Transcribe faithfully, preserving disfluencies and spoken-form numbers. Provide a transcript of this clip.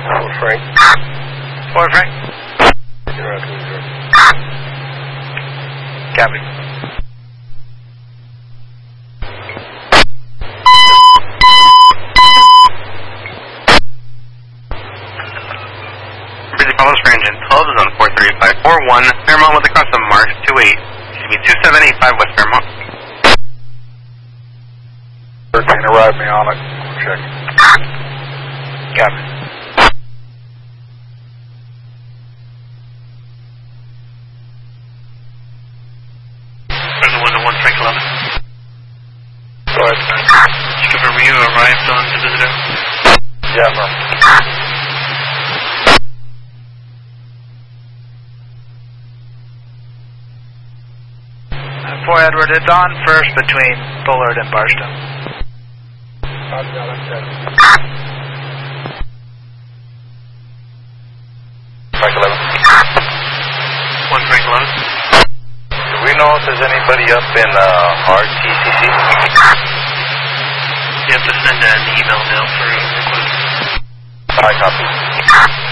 Four Frank. Four Frank. Copy. Busy Pablos for engine twelve is on four three five four one, Fairmont with a cross of Mark two eight, excuse me, two seven eight five West Fairmont. Hurricane arrived me on it. Check. Copy. one to one Frank eleven. Go ahead. Just confirm you arrived on the visitor. Yeah, no. Four Edward, it's on first between Bullard and Barstow. Frank eleven. One Frank eleven. Do we know if there's anybody up in uh, R T C C? You have to send an email now for a request. I copy.